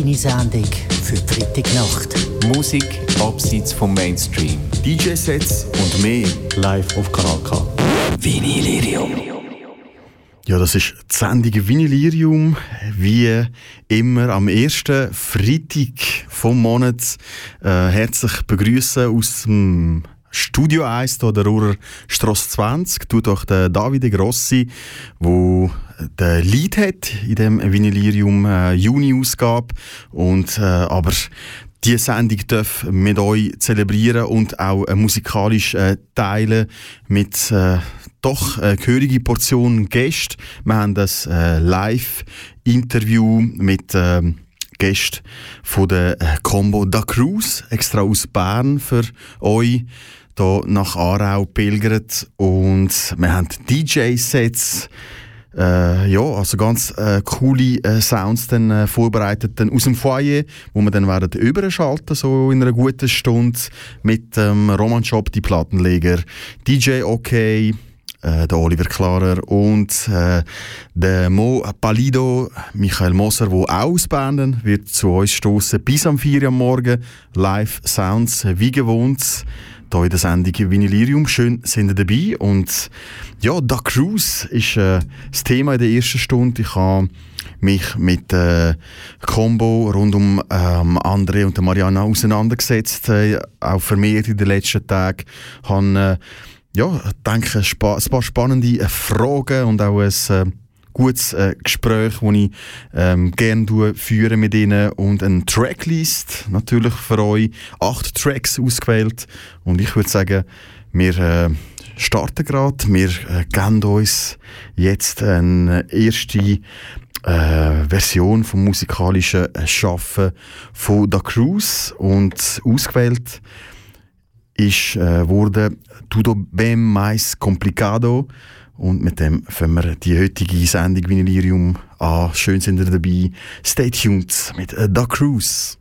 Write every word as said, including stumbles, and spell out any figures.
Deine Sendung für die Freitagnacht. Musik abseits vom Mainstream. D J-Sets und mehr live auf Kanal K. Vinylirium. Ja, das ist die Sendung Vinylirium, wie immer am ersten Freitag vom Monat. Äh, herzlich begrüßen aus dem Studio eins hier der Ruhrer Strasse zwanzig. Tut auch der Davide Grossi, der den Lead hat in dem Vinylirium äh, Juni-Ausgabe. Und, äh, aber diese Sendung darf mit euch zelebrieren und auch äh, musikalisch äh, teilen mit äh, doch eine gehörige Portion Gäste. Wir haben das äh, Live-Interview mit äh, Gästen von der äh, Combo Da Cruz, extra aus Bern für euch, hier nach Aarau pilgert. Und wir haben D J-Sets, Äh, ja, also ganz äh, coole äh, Sounds dann, äh, vorbereitet dann aus dem Foyer, wo wir dann werden überschalten, so in einer guten Stunde mit ähm, Roman Schopp, die Plattenleger, D J OK, äh, der Oliver Klarer und äh, der Mo Palido, Michael Moser, der auch aus Bern wird zu uns stoßen bis am vier Uhr am Morgen. Live Sounds, wie gewohnt, hier in der Sendung Vinylirium. Schön sind ihr dabei. Und ja, Da Cruz ist äh, das Thema in der ersten Stunde. Ich habe mich mit der äh, Combo rund um ähm, André und Mariana auseinandergesetzt, äh, auch vermehrt in den letzten Tagen. Ich habe, äh, ja, denke, ein paar spannende äh, Fragen und auch ein äh, gutes äh, Gespräch, das ich ähm, gerne führe mit ihnen, und eine Tracklist natürlich für euch. Acht Tracks ausgewählt, und ich würde sagen, wir äh, starten gerade. Wir äh, geben uns jetzt eine erste äh, Version vom musikalischen Schaffen von Da Cruz, und ausgewählt ist äh, wurde Tudo Bem Mais Complicado. Und mit dem fangen wir die heutige Sendung Vinylirium an. Schön sind ihr dabei. Stay tuned mit Da Cruz.